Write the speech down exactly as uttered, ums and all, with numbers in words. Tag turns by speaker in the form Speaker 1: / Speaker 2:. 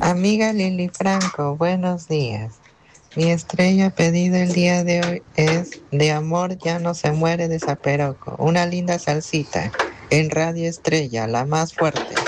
Speaker 1: Amiga Lili Franco, buenos días. Mi estrella pedido el día de hoy es De amor ya no se muere de Zaperoco. Una linda salsita en Radio Estrella, la más fuerte.